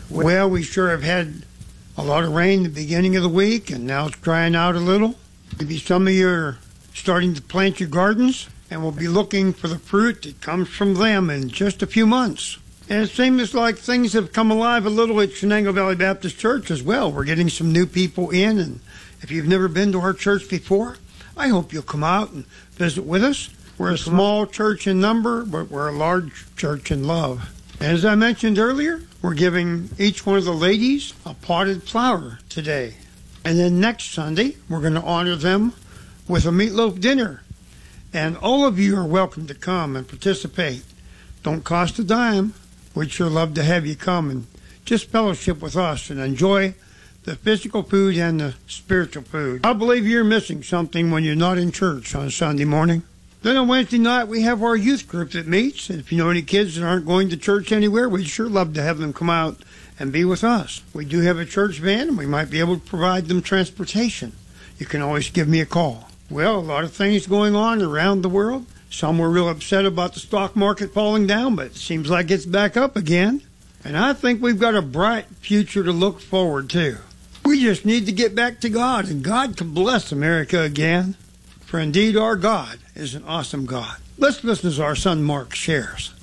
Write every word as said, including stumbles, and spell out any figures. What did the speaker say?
Well, we sure have had a lot of rain at the beginning of the week, and now it's drying out a little. Maybe some of you are starting to plant your gardens, and we'll be looking for the fruit that comes from them in just a few months. And it seems like things have come alive a little at Shenango Valley Baptist Church as well. We're getting some new people in, and if you've never been to our church before, I hope you'll come out and visit with us. We're a small church in number, but we're a large church in love. As I mentioned earlier, we're giving each one of the ladies a potted flower today. And then next Sunday, we're going to honor them with a meatloaf dinner. And all of you are welcome to come and participate. Don't cost a dime. We'd sure love to have you come and just fellowship with us and enjoy the physical food and the spiritual food. I believe you're missing something when you're not in church on Sunday morning. Then on Wednesday night, we have our youth group that meets. And if you know any kids that aren't going to church anywhere, we'd sure love to have them come out and be with us. We do have a church van, and we might be able to provide them transportation. You can always give me a call. Well, a lot of things going on around the world. Some were real upset about the stock market falling down, but it seems like it's back up again. And I think we've got a bright future to look forward to. We just need to get back to God, and God can bless America again. For indeed our God is an awesome God. Let's listen as our son Mark shares.